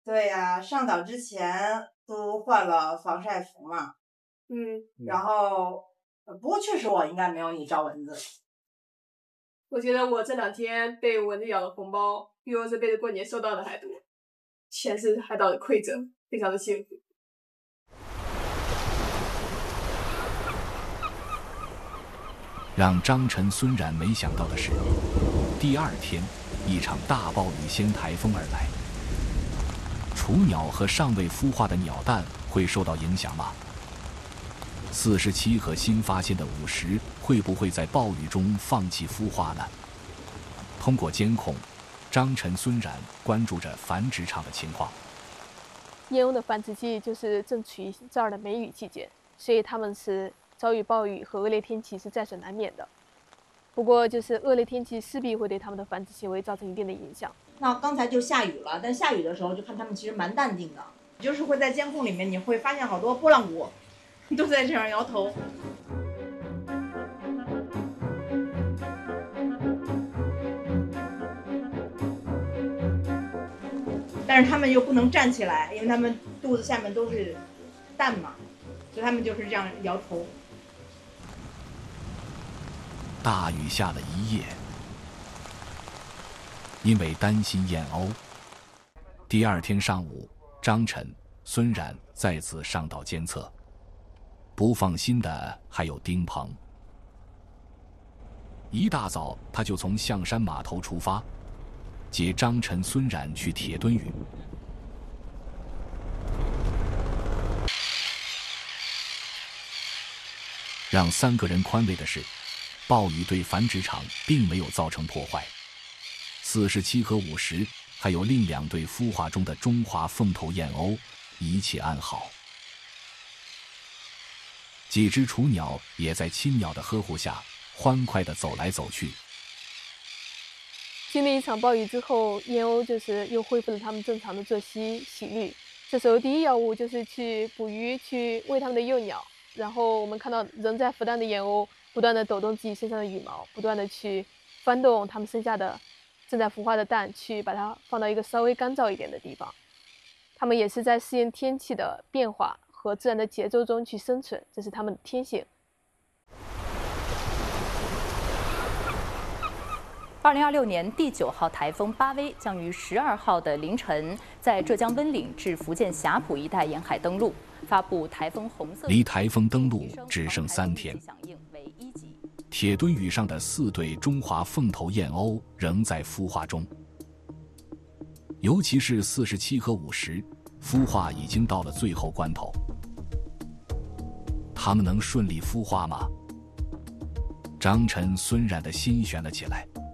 对呀，上岛之前都换了防晒服嘛。然后，不过确实我应该没有你招蚊子。 我觉得我这2天被蚊子咬的红包，比我这辈子过年收到的还多，全是海岛的馈赠，非常的幸福。 让张晨、孙冉没想到的是，第2天，一场大暴雨掀台风而来。雏鸟和尚未孵化的鸟蛋会受到影响吗？47和新发现的50会不会在暴雨中放弃孵化呢？通过监控，张晨、孙冉关注着繁殖场的情况。 燕鸥的繁殖季就是正处于这儿的梅雨季节，所以它们是遭遇暴雨和恶劣天气是在所难免的。不过，就是恶劣天气势必会对它们的繁殖行为造成一定的影响。 那刚才就下雨了，但下雨的时候就看它们其实蛮淡定的，就是会在监控里面你会发现好多拨浪鼓都在这样摇头。但是它们又不能站起来，因为它们肚子下面都是蛋嘛，所以它们就是这样摇头。 大雨下了一夜，因为担心燕鸥，第2天上午，张晨、孙冉再次上岛监测。不放心的还有丁鹏。一大早，他就从象山码头出发，接张晨、孙冉去铁墩屿。让3个人宽慰的是，暴雨对繁殖场并没有造成破坏。47和50还有另2对孵化中的中华凤头燕鸥，一切安好。几只雏鸟也在亲鸟的呵护下欢快地走来走去。 经历一场暴雨之后，燕鸥就是又恢复了它们正常的作息息律。这时候第一要务就是去捕鱼，去喂它们的幼鸟。然后我们看到仍在孵蛋的燕鸥不断地抖动自己身上的羽毛，不断地去翻动它们身下的正在孵化的蛋，去把它放到一个稍微干燥一点的地方。它们也是在适应天气的变化和自然的节奏中去生存，这是它们的天性。 2026年第9号台风巴威将于12号的凌晨在浙江温岭至福建霞浦一带沿海登陆，发布台风红色。 离台风登陆只剩3天，铁墩屿上的4对中华凤头燕鸥仍在孵化中，尤其是47和50，孵化已经到了最后关头。它们能顺利孵化吗？张晨、孙冉的心悬了起来。